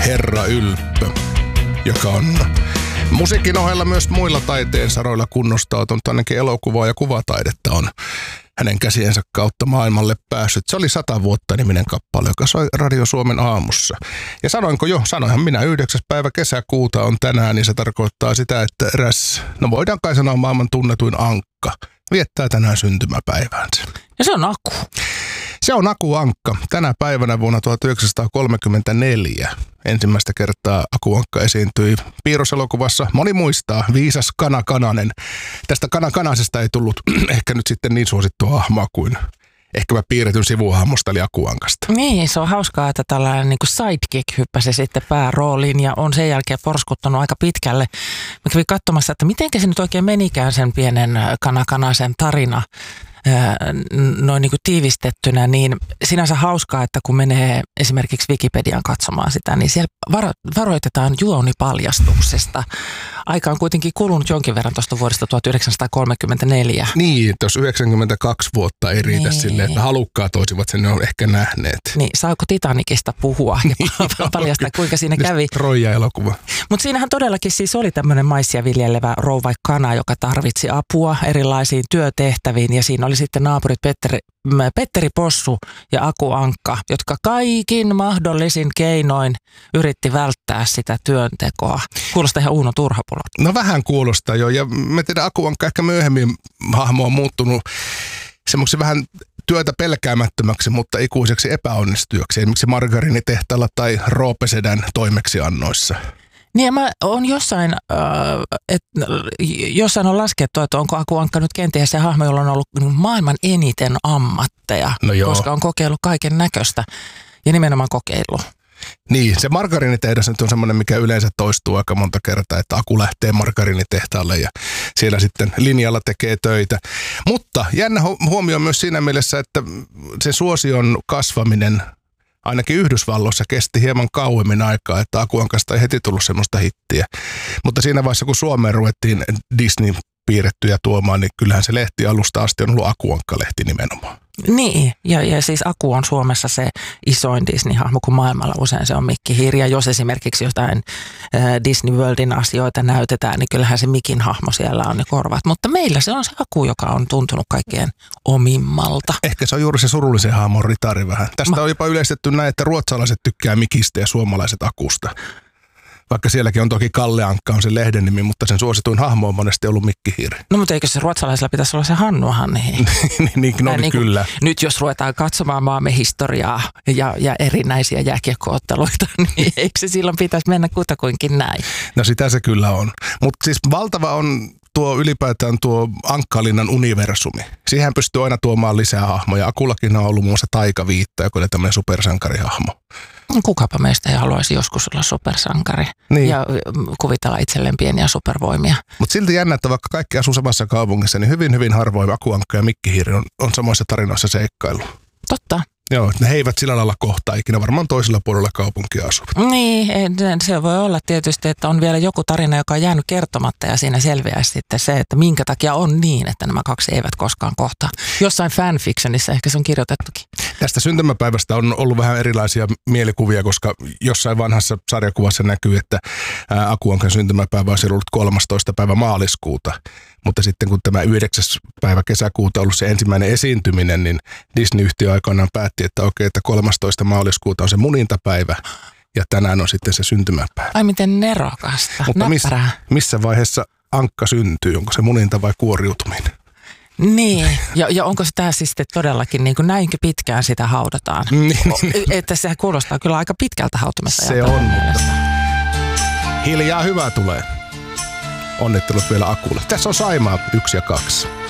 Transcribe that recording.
Herra Ylppö, joka on musiikin ohella myös muilla taiteen saroilla kunnostautunut, ainakin elokuvaa ja kuvataidetta on hänen käsiensä kautta maailmalle päässyt. Se oli 100 vuotta -niminen kappale, joka soi Radio Suomen aamussa. Ja sanoinhan minä 9. päivä kesäkuuta on tänään, niin se tarkoittaa sitä, että eräs, voidaan kai sanoa maailman tunnetuin ankka, viettää tänään syntymäpäiväänsä. Ja se on Aku. Se on Aku Ankka. Tänä päivänä vuonna 1934 ensimmäistä kertaa Aku Ankka esiintyi piirroselokuvassa. Moni muistaa, Viisas Kana Kananen. Tästä Kana Kanasesta ei tullut ehkä nyt sitten niin suosittua hahmoa kuin ehkäpä piirretyn sivuhahmosta eli Aku Ankasta. Niin, se on hauskaa, että tällainen niin kuin sidekick hyppäsi sitten päärooliin ja on sen jälkeen porskuttanut aika pitkälle. Mä kävin katsomassa, että miten se nyt oikein menikään sen pienen Kana Kanasen tarina. Noin niin kuin tiivistettynä, niin sinänsä hauskaa, että kun menee esimerkiksi Wikipediaan katsomaan sitä, niin siellä varoitetaan juonipaljastuksesta. Aika on kuitenkin kulunut jonkin verran tuosta vuodesta 1934. Niin, tuossa 92 vuotta ei riitä silleen, että halukkaat olisivat sen on ehkä nähneet. Niin, saako Titanicista puhua ja paljastaa, kuinka siinä kävi? Troija-elokuva. Mutta siinähän todellakin siis oli tämmöinen maissia viljelevä rouva kana, joka tarvitsi apua erilaisiin työtehtäviin ja siinä oli sitten naapurit Petteri Possu ja Aku Ankka, jotka kaikin mahdollisin keinoin yritti välttää sitä työntekoa. Kuulostaa ihan Uuno Turhapulon. No vähän kuulostaa jo, ja mä tiedän, Aku Ankka ehkä myöhemmin hahmo on muuttunut semmoiksi vähän työtä pelkäämättömäksi, mutta ikuiseksi epäonnistujaksi, esimerkiksi margariinitehtaalla tai Roopesedän toimeksiannoissa. Niin ja mä oon jossain on laskettu, että onko Aku Ankka nyt kenties se hahmo, jolla on ollut maailman eniten ammatteja, koska on kokeillut kaiken näköistä ja nimenomaan kokeillut. Niin, se margariinitehdas nyt on semmoinen, mikä yleensä toistuu aika monta kertaa, että Aku lähtee margariinitehtaalle ja siellä sitten linjalla tekee töitä. Mutta jännä huomio myös siinä mielessä, että se suosion kasvaminen ainakin Yhdysvalloissa kesti hieman kauemmin aikaa, että Aku Ankasta ei heti tullut semmoista hittiä. Mutta siinä vaiheessa, kun Suomeen ruvettiin Disney piirrettyjä tuomaan, niin kyllähän se lehti alusta asti on ollut Aku Ankka-lehti nimenomaan. Niin, ja siis Aku on Suomessa se isoin Disney-hahmo, kun maailmalla usein se on Mikki Hiiri. Ja jos esimerkiksi jotain Disney Worldin asioita näytetään, niin kyllähän se Mikin hahmo siellä on ne korvat. Mutta meillä se on se Aku, joka on tuntunut kaikkein omimmalta. Ehkä se on juuri se surullisen hahmon ritari vähän. Tästä on jopa yleistetty näin, että ruotsalaiset tykkää Mikistä ja suomalaiset Akusta. Vaikka sielläkin on toki Kalle Ankka on se lehden nimi, mutta sen suosituin hahmo on monesti ollut Mikki Hiiri. No mutta eikö se ruotsalaisilla pitäisi olla se Hannu Hanni? niin kyllä. Nyt jos ruvetaan katsomaan maamme historiaa ja erinäisiä jääkiekko-otteluita, niin eikö se silloin pitäisi mennä kutakuinkin näin? No sitä se kyllä on. Mutta siis valtava on ylipäätään tuo Ankkalinnan universumi. Siihen pystyy aina tuomaan lisää hahmoja. Akullakin on ollut muun muassa Taikaviitta, joka oli tämmöinen supersankarihahmo. Kukapa meistä ei haluaisi joskus olla supersankari niin. Ja kuvitella itselleen pieniä supervoimia. Mutta silti jännä, että vaikka kaikki asuu samassa kaupungissa, niin hyvin, hyvin harvoin Aku Ankka ja Mikki Hiiri on samoissa tarinoissa seikkailu. Totta. Joo, ne eivät sillä lailla kohtaa ikinä, varmaan toisella puolella kaupunkia asuvat. Niin, se voi olla tietysti, että on vielä joku tarina, joka on jäänyt kertomatta ja siinä selviää sitten se, että minkä takia on niin, että nämä kaksi eivät koskaan kohtaa. Jossain fanfictionissa ehkä se on kirjoitettukin. Tästä syntymäpäivästä on ollut vähän erilaisia mielikuvia, koska jossain vanhassa sarjakuvassa näkyy, että Aku Ankan syntymäpäivä olisi ollut 13. päivä maaliskuuta. Mutta sitten kun tämä 9. päivä kesäkuuta on ollut se ensimmäinen esiintyminen, niin Disney-yhtiö aikoinaan päätti, että okei, että 13. maaliskuuta on se munintapäivä ja tänään on sitten se syntymäpäivä. Ai miten nerokasta, mutta missä vaiheessa Ankka syntyy? Onko se muninta vai kuoriutuminen? Niin, ja onko sitä siis todellakin niin kuin näinkö pitkään sitä haudataan? Että se kuulostaa kyllä aika pitkältä hautumista. Se on, mutta hiljaa hyvää tulee. Onnittelut vielä Akulle. Tässä on Saimaa 1 ja 2.